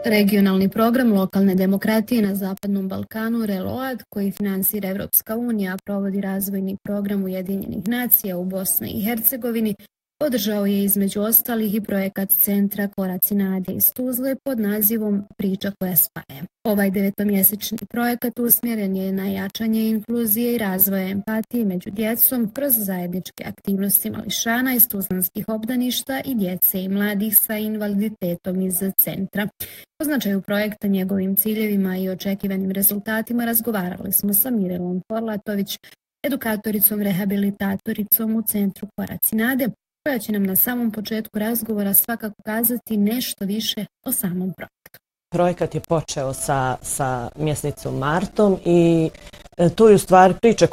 Regionalni program lokalne demokratije na Zapadnom Balkanu RELOAD, koji finansira Evropska unija, provodi razvojni program Ujedinjenih nacija u Bosni i Hercegovini, podržao je između ostalih i projekat Centra Koraci nade iz Tuzle pod nazivom Priča koja spaja. Ovaj 9-mjesečni projekat usmjeren je na jačanje inkluzije i razvoja empatije među djecom kroz zajedničke aktivnosti mališana iz tuzlanskih obdaništa i djece i mladih sa invaliditetom iz centra. O značaju projekta, njegovim ciljevima i očekivanim rezultatima razgovarali smo sa Mirelom Porlatović, edukatoricom, rehabilitatoricom u Centru Koraci nade, koja će nam na samom početku razgovora svakako kazati nešto više o samom projektu. Projekat je počeo sa mjesecom martom i to je u stvari priča